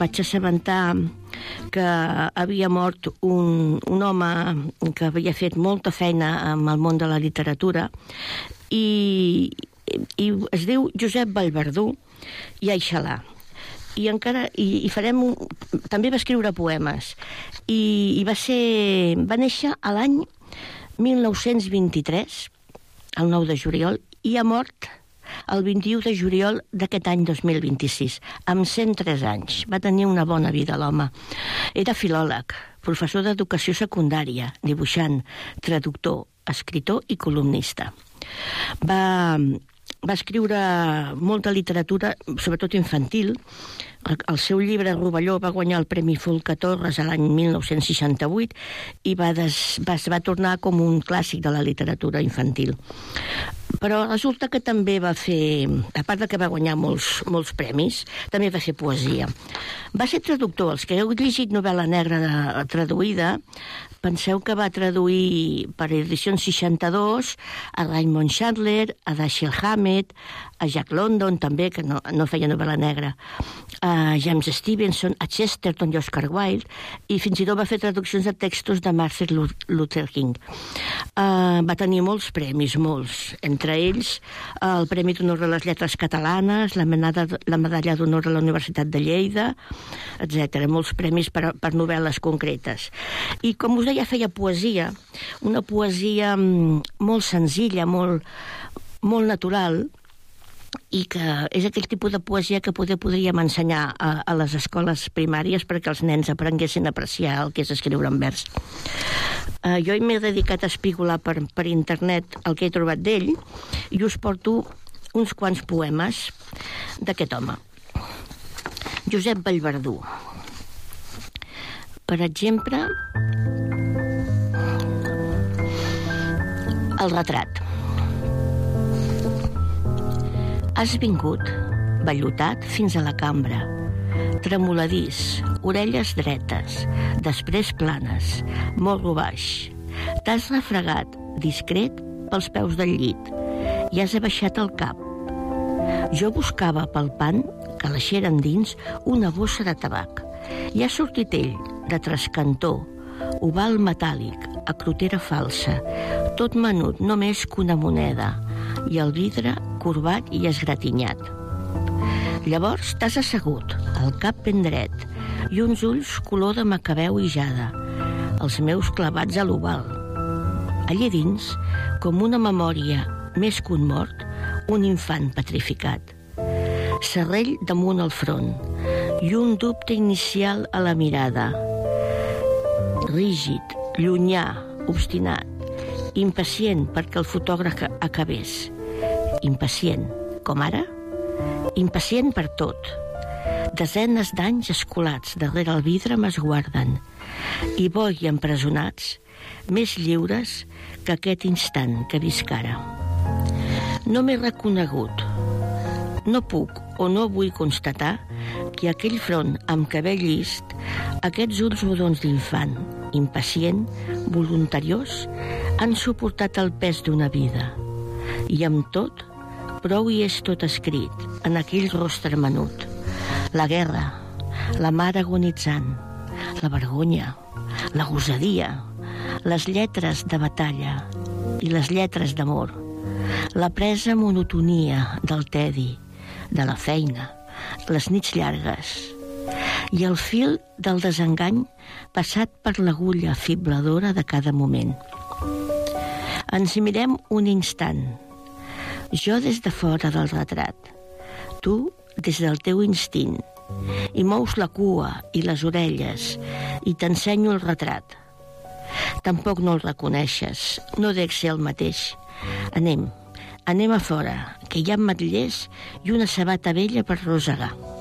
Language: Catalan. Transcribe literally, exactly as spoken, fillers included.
vaig assabentar que havia mort un, un home que havia fet molta feina en el món de la literatura i, i es diu Josep Vallverdú i Aixalà. I encara i, i farem un, també va escriure poemes i, i va ser va néixer a l'any mil nou-cents vint-i-tres, el nou de juliol, i ha mort el vint-i-u de juliol d'aquest any dos mil vint-i-sis, amb cent tres anys. Va tenir una bona vida, l'home. Era filòleg, professor d'educació secundària, dibuixant, traductor, escritor i columnista. Va, va escriure molta literatura, sobretot infantil. El, el seu llibre Rovelló va guanyar el Premi Folca Torres a l'any mil nou-cents seixanta-vuit i va, des, va, va tornar com un clàssic de la literatura infantil. Però resulta que també va fer, a part de que va guanyar molts, molts premis, també va fer poesia. Va ser traductor. Els que heu llegit novel·la negra de, traduïda, penseu que va traduir per edicions seixanta-dos a Raymond Chandler, a Dashiell Hammett, a Jack London, també, que no, no feia novel·la negra, a James Stevenson, a Chesterton i Oscar Wilde, i fins i tot va fer traduccions de textos de Martin Luther King. Uh, va tenir molts premis, molts. Entre ells, el Premi d'Honor a les Lletres Catalanes, la, menada, la Medalla d'Honor a la Universitat de Lleida, etcètera. Molts premis per, per novel·les concretes. I, com us deia, feia poesia, una poesia molt senzilla, molt, molt natural, i que és aquell tipus de poesia que poder podríem ensenyar a, a les escoles primàries perquè els nens aprenguessin a apreciar el que és escriure en vers. Uh, jo m'he dedicat a espigolar per, per internet el que he trobat d'ell i us porto uns quants poemes d'aquest home. Josep Vallverdú. Per exemple, el retrat. Has vingut, vellutat fins a la cambra, tremoladís, orelles dretes, després planes, morro baix. T'has refregat, discret, pels peus del llit i has abaixat el cap. Jo buscava pel pan, que l'aixera endins, una bossa de tabac. I ha sortit ell, de trascantó, oval metàl·lic, a crotera falsa, tot menut, no més que una moneda, i el vidre corbat i esgratinyat. Llavors t'has assegut, el cap ben dret, i uns ulls color de macabeu i jade, els meus clavats a l'oval. Allí dins, com una memòria més que un mort, un infant petrificat. Serrell damunt el front, i un dubte inicial a la mirada. Rígid, llunyà, obstinat, impacient perquè el fotògraf acabés. Impacient, com ara? Impacient per tot. Desenes d'anys escolats darrere el vidre m'esguarden i boi empresonats, més lliures que aquest instant que visc ara. No m'he reconegut. No puc o no vull constatar que aquell front amb cabell list, aquests ulls rodons d'infant, impacient, voluntariós, han suportat el pes d'una vida. I amb tot, prou hi és tot escrit en aquell rostre menut. La guerra, la mare agonitzant, la vergonya, la gosadia, les lletres de batalla i les lletres d'amor, la presa monotonia del tedi, de la feina, les nits llargues, i el fil del desengany passat per l'agulla fibladora de cada moment. Ens hi mirem un instant, jo des de fora del retrat, tu des del teu instint, i mous la cua i les orelles i t'ensenyo el retrat. Tampoc no el reconeixes, no dec ser el mateix. Anem, anem a fora, que hi ha ametllers i una sabata vella per rosegar.